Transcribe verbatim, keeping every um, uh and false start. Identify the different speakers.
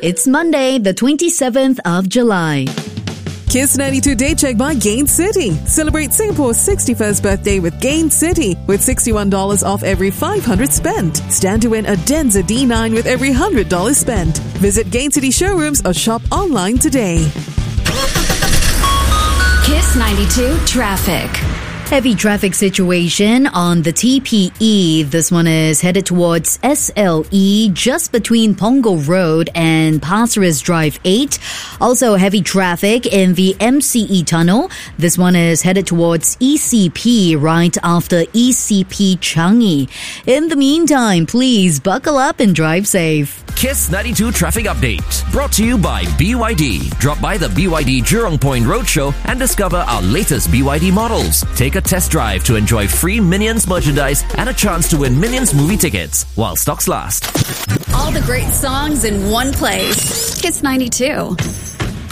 Speaker 1: It's Monday, the twenty-seventh of July.
Speaker 2: Kiss ninety-two Day Check by Gain City. Celebrate Singapore's sixty-first birthday with Gain City with sixty-one dollars off every five hundred spent. Stand to win a Denza D nine with every one hundred dollars spent. Visit Gain City showrooms or shop online today.
Speaker 3: Kiss ninety-two Traffic.
Speaker 1: Heavy traffic situation on the T P E. This one is headed towards S L E just between Punggol Road and Pasir Ris Drive eight. Also heavy traffic in the M C E tunnel. This one is headed towards E C P right after E C P Changi. In the meantime, please buckle up and drive safe.
Speaker 4: Kiss ninety-two Traffic Update. Brought to you by B Y D. Drop by the B Y D Jurong Point Roadshow and discover our latest B Y D models. Take a test drive to enjoy free Minions merchandise and a chance to win Minions movie tickets while stocks last.
Speaker 3: All the great songs in one place. Kiss ninety-two.